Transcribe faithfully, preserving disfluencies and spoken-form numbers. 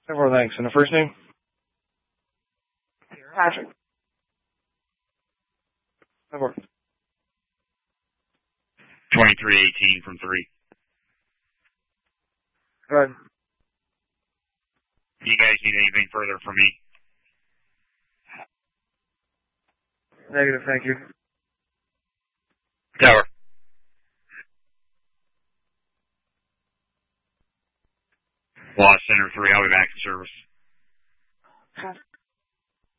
Several thanks. And the first name? Patrick. Several. twenty-three eighteen from three. Go ahead. Do you guys need anything further from me? Negative, thank you. Tower. Lost Center three, I'll be back in service.